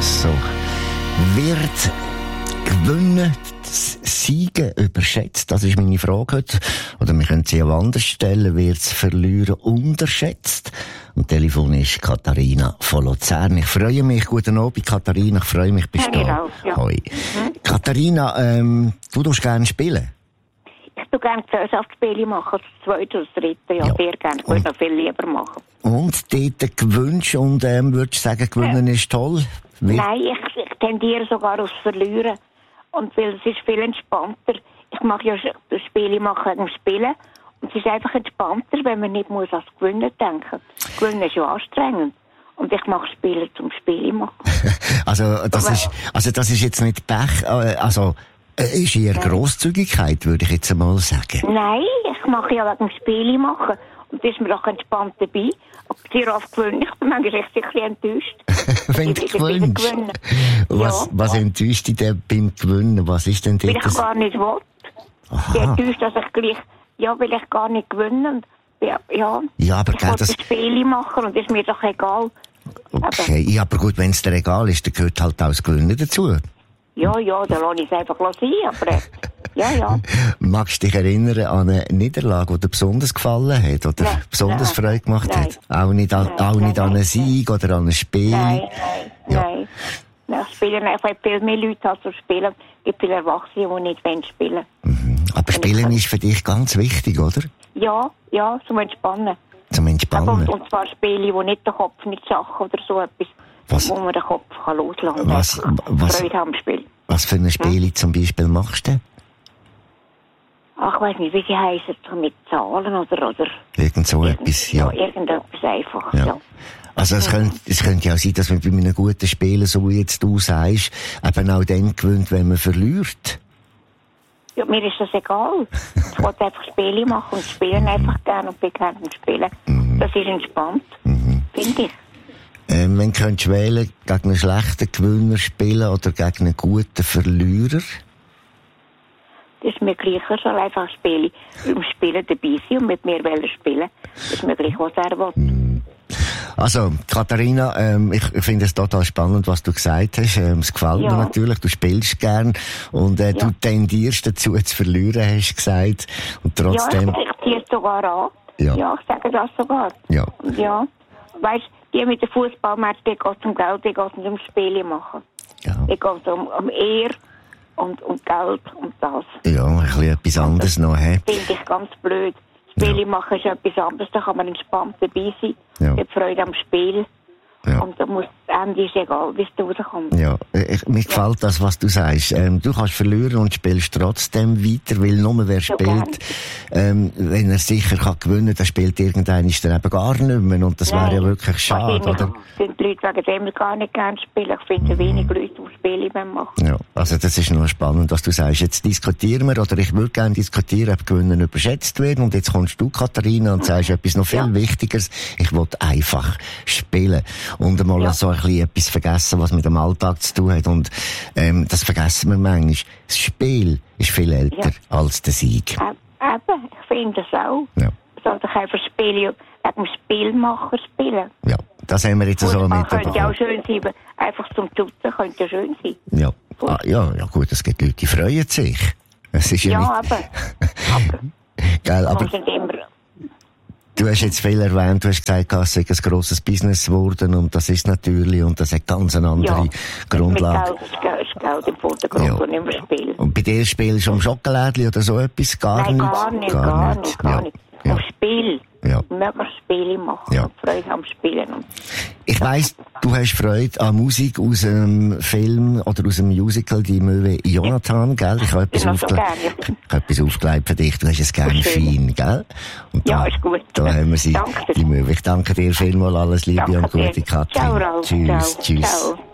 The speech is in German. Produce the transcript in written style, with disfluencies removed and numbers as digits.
So. Wird Gewinnen, Siegen überschätzt? Das ist meine Frage heute. Oder wir können sie auch anders stellen. Wird das Verlieren unterschätzt? Am Telefon ist Katharina von Luzern. Ich freue mich. Guten Abend, Katharina. Ich freue mich, bist du da. Ja. Hoi. Katharina, du darfst gerne spielen? Ich tue gerne Gesellschaftsspiele machen, das zweite oder das dritte, ja, sehr gerne. Ich würde noch viel lieber machen. Und dort gewünscht und würdest du sagen, gewinnen ist toll? Nein, ich tendiere sogar aufs Verlieren. Und weil es ist viel entspannter. Ich mache ja Spiele machen wegen dem Spielen. Und es ist einfach entspannter, wenn man nicht muss ans Gewinnen denken. Gewinnen ist ja anstrengend. Und ich mache Spiele zum Spiele machen. Also das ist jetzt nicht Pech, ist eher Grosszügigkeit, würde ich jetzt einmal sagen. Nein, ich mache ja wegen dem Spiele machen. Und da ist mir doch entspannt dabei. Aber sehr oft gewinne ich bin manchmal echt ein bisschen enttäuscht. Wenn du gewinnst. Was enttäuscht dich denn beim Gewinnen? Was ist denn dort? Weil ich gar nicht will. Ich bin enttäuscht, dass ich gleich, weil ich gar nicht gewinne. Und, ja, aber ich will das Spiele machen und ist mir doch egal. Okay, aber gut, wenn es dir egal ist, dann gehört halt auch das Gewinnen dazu. Ja, dann lasse ich es einfach sein, aber ja. Magst du dich erinnern an eine Niederlage, die dir besonders gefallen hat oder besonders Freude gemacht hat? Auch nicht an einen Sieg oder an ein Spiel? Nein. Ich spiele einfach viel mehr Leute als zu spielen. Es gibt viele Erwachsene, die nicht spielen wollen. Aber Spielen ist für dich ganz wichtig, oder? Ja, zum Entspannen. Und zwar Spiele, wo nicht der Kopf, nicht Sachen oder so etwas, wo man den Kopf loslassen kann. Freude am Spiel. Was für ein Spiel zum Beispiel machst du? Ach, ich weiss nicht, wie sie heissen, mit Zahlen oder... Irgend so etwas, ja. Irgendetwas einfach, ja. Also es könnte ja auch sein, dass man bei einem guten Spiel, so wie jetzt du sagst, eben auch dann gewinnt, wenn man verliert. Ja, mir ist das egal. Ich wollte einfach Spiele machen und spielen einfach gerne und bin gerne am Spielen. Das ist entspannt, finde ich. Wenn könntest du wählen, gegen einen schlechten Gewinner spielen oder gegen einen guten Verlierer? Das ist mir gleich, er soll einfach spielen. Im Spielen dabei sein und mit mir spielen. Das ist mir gleich, was er will. Also, Katharina, ich finde es total spannend, was du gesagt hast. Es gefällt mir natürlich. Du spielst gern und du tendierst dazu zu verlieren, hast du gesagt. Und trotzdem... Ja, ich ziehe es sogar an. Ja, ich sage das sogar. Ja. Weißt du, die mit dem Fußballmatch, die geht zum Geld, die geht um Spiele machen. Ja. Die geht um Ehr und Geld und das. Ja, ein bisschen etwas anderes noch, hä? Finde ich ganz blöd. Spiele machen ist etwas anderes, da kann man entspannt dabei sein. Ja. Die Freude am Spiel. Ja. Und da muss das Ende ist egal, wie es rauskommt. Ja, mir gefällt das, was du sagst. Du kannst verlieren und spielst trotzdem weiter, weil nur wer spielt, wenn er sicher kann gewinnen, dann spielt irgendeiner dann eben gar nicht mehr. Und das wäre ja wirklich schade, oder? Sind die Leute wegen dem gar nicht gerne spielen. Ich finde wenig Leute, die Spiele machen. Ja, also das ist noch spannend, was du sagst. Jetzt diskutieren wir, oder ich würde gerne diskutieren, ob Gewinnen überschätzt wird. Und jetzt kommst du, Katharina, und sagst etwas noch viel Wichtigeres. Ich will einfach spielen. Und einmal so ein bisschen etwas vergessen, was mit dem Alltag zu tun hat. Und das vergessen wir manchmal. Das Spiel ist viel älter als der Sieg. Eben, ich finde das auch. Ja. Man sollte einfach Spiele wegen dem Spielmacher spielen. Ja, das haben wir jetzt so mitbekommen. Könnte ja auch schön sein, einfach zum Tutzen könnte ja schön sein. Ja. Ja, gut, es gibt Leute, die freuen sich. Es ist ja nicht... aber... Gell, aber... Du hast jetzt viel erwähnt, du hast gesagt, es sei ein grosses Business geworden und das ist natürlich, und das hat ganz eine andere Grundlage. Mit Geld im Vordergrund und im Spiel. Und bei dir spielst du um Schokolädchen oder so etwas? Gar nicht. Um Spiel. Ja. Möglichst Spiele machen und Freude am Spielen. Ich weiss, du hast Freude an Musik aus einem Film oder aus einem Musical, die Möwe Jonathan, gell? Ich habe etwas aufgelegt für dich. Du hast es gerne fein, gell? Und ist gut. Da haben wir sie, die Möwe. Ich danke dir vielmals, alles Liebe und gute, Katrin. Ciao, Tschüss. Ciao.